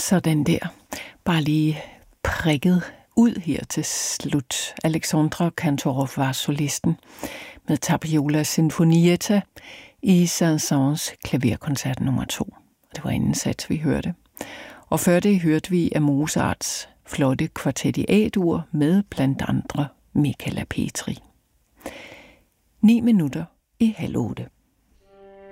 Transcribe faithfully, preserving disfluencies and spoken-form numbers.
Sådan der. Bare lige prikket ud her til slut. Alexandra Kantorov var solisten med Tapiola Sinfonietta i Saint-Saëns klaverkoncert nummer to. Det var anden sats, vi hørte. Og før det hørte vi af Mozarts flotte kvartet i A-dur med blandt andre Michala Petri. Ni minutter i halv otte.